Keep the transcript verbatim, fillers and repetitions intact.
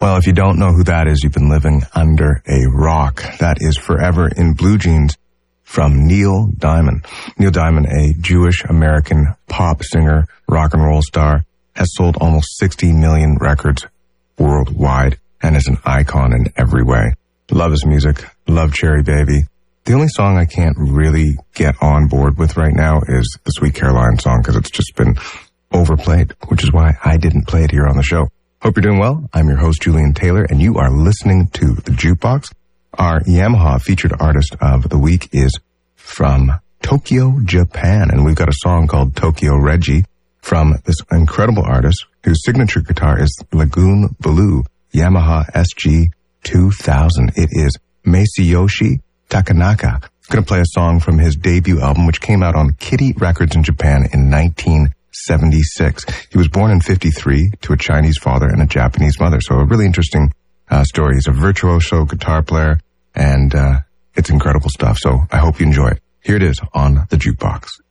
Well, if you don't know who that is, you've been living under a rock. That is Forever in Blue Jeans from Neil Diamond. Neil Diamond, a Jewish-American pop singer, rock and roll star, has sold almost sixty million records worldwide and is an icon in every way. Love his music. Love Cherry Baby. The only song I can't really get on board with right now is the Sweet Caroline song because it's just been overplayed, which is why I didn't play it here on the show. Hope you're doing well. I'm your host, Julian Taylor, and you are listening to The Jukebox. Our Yamaha featured artist of the week is from Tokyo, Japan, and we've got a song called Tokyo Reggie from this incredible artist whose signature guitar is Lagoon Blue Yamaha S G two thousand. It is Masayoshi Takanaka. I'm going to play a song from his debut album, which came out on Kitty Records in Japan in nineteen seventy-six. He was born in fifty-three to a Chinese father and a Japanese mother. So a really interesting uh, story. He's a virtuoso guitar player, and uh, it's incredible stuff. So I hope you enjoy it. Here it is on The Jukebox.